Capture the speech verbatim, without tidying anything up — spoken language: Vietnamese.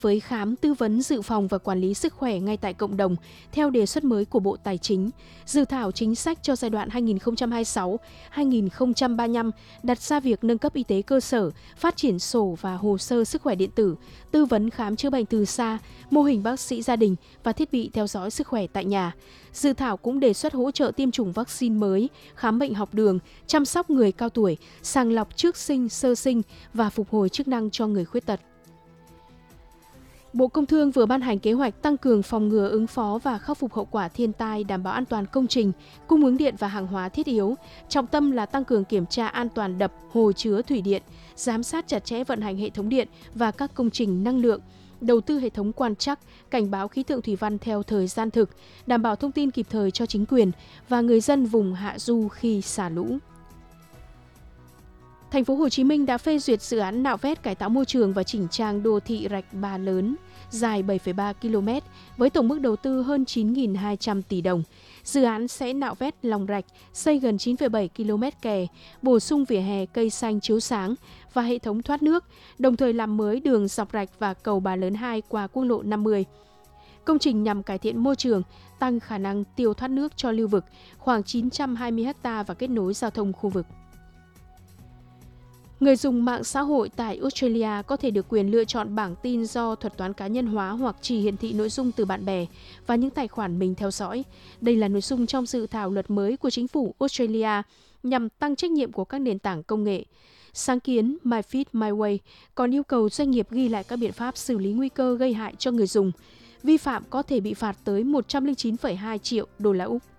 với khám, tư vấn, dự phòng và quản lý sức khỏe ngay tại cộng đồng theo đề xuất mới của Bộ Tài chính. Dự thảo chính sách cho giai đoạn hai nghìn không trăm hai mươi sáu đến hai nghìn không trăm ba mươi lăm đặt ra việc nâng cấp y tế cơ sở, phát triển sổ và hồ sơ sức khỏe điện tử, tư vấn khám chữa bệnh từ xa, mô hình bác sĩ gia đình và thiết bị theo dõi sức khỏe tại nhà. Dự thảo cũng đề xuất hỗ trợ tiêm chủng vaccine mới, khám bệnh học đường, chăm sóc người cao tuổi, sàng lọc trước sinh, sơ sinh và phục hồi chức năng cho người khuyết tật. Bộ Công Thương vừa ban hành kế hoạch tăng cường phòng ngừa, ứng phó và khắc phục hậu quả thiên tai, đảm bảo an toàn công trình, cung ứng điện và hàng hóa thiết yếu. Trọng tâm là tăng cường kiểm tra an toàn đập, hồ chứa thủy điện, giám sát chặt chẽ vận hành hệ thống điện và các công trình năng lượng, đầu tư hệ thống quan trắc, cảnh báo khí tượng thủy văn theo thời gian thực, đảm bảo thông tin kịp thời cho chính quyền và người dân vùng hạ du khi xả lũ. Thành phố Hồ Chí Minh đã phê duyệt dự án nạo vét cải tạo môi trường và chỉnh trang đô thị Rạch Bà Lớn dài bảy phẩy ba ki lô mét với tổng mức đầu tư hơn chín nghìn hai trăm tỷ đồng. Dự án sẽ nạo vét lòng rạch, xây gần chín phẩy bảy ki lô mét kè, bổ sung vỉa hè cây xanh chiếu sáng và hệ thống thoát nước, đồng thời làm mới đường dọc rạch và cầu Bà Lớn hai qua quốc lộ năm mươi. Công trình nhằm cải thiện môi trường, tăng khả năng tiêu thoát nước cho lưu vực, khoảng chín trăm hai mươi ha và kết nối giao thông khu vực. Người dùng mạng xã hội tại Australia có thể được quyền lựa chọn bảng tin do thuật toán cá nhân hóa hoặc chỉ hiển thị nội dung từ bạn bè và những tài khoản mình theo dõi. Đây là nội dung trong dự thảo luật mới của chính phủ Australia nhằm tăng trách nhiệm của các nền tảng công nghệ. Sáng kiến MyFit MyWay còn yêu cầu doanh nghiệp ghi lại các biện pháp xử lý nguy cơ gây hại cho người dùng. Vi phạm có thể bị phạt tới một trăm lẻ chín phẩy hai triệu đô la Úc.